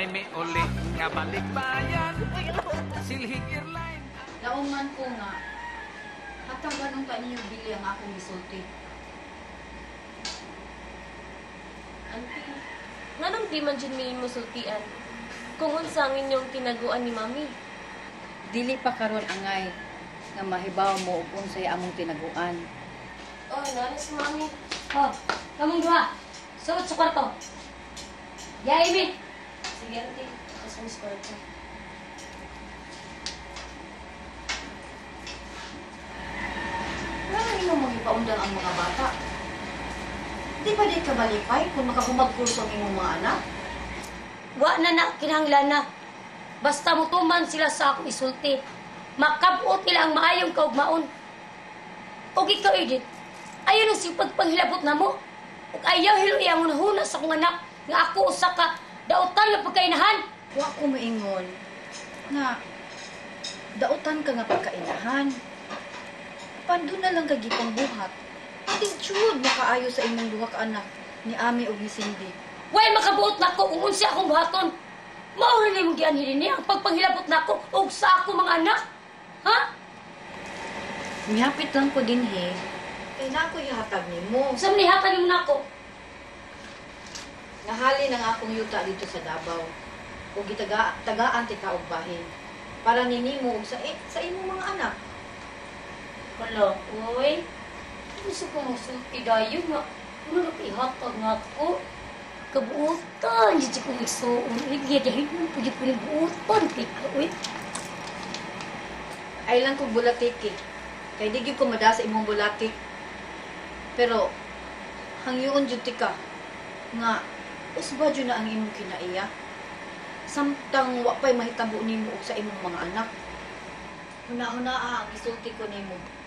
may uli nga balikbayan. Silhig airline. Nauman ko nga, hatang ganun ka ninyo bili ang akong gisulti. Auntie, nga nang di man dyan may musultian, kung unsang inyong tinaguan ni Mami. Dili pa karon angay, nga mahibaw mo ug unsay among tinaguan. Oh, nana si Mami. Oh, kamong duha. Suot sa kwarto. Ya, Amy. Sige, auntie. Kasi Miss Corta. Wala ninyo mong ipaundang ang mga bata. Di ba di ka balipay kung makahumagkurso ang imong mga anak? Wa na na, kinahanglan na. Basta mutuman sila sa akong isulti. Makabuot nila ang maayong kaugmaon. O ikaw, Edith, ayaw nang sipag panghilabot na mo. O ayaw hiluya mo na hunas sa akong anak nga ako usa ka dautan nga pagkainahan. Wa ko maingon nga dautan ka nga pagkainahan. Pando na lang kagipang buhat. Hindi jud makaayo sa imong duha ka anak ni Ami ug ni Cindy. Way makabuot na ko kung unsa akong buhaton. Mao na nimong gianhilin niya ang pagpanghilabot na ko ug sa ako mga anak. Ha? Mihapit lang ko din kay na ako ihatag nimo. Sa manihatan mo na ako. Nahali ng akong yuta dito sa Davao. Ug tagaan ti ka og bahin. Para ninimo ug sa imong mga anak. Hala, oy. Gusto ko masulti dayo nga. Ano na ihatag nga ako? Kabuutan, hindi ko nagsuon. Hindi, dahil mo pwede ko nagbuutan. Tika, oy. Ay lang kong bulatik eh. Kay di gyud ko mada sa imong bulatik. Pero hangyoon jud ti ka nga usba jud na ang imong kinaiya. Samtang wa pay mahitabo nimo og sa imong mga anak. Huna-huna ang isulti ko nimo.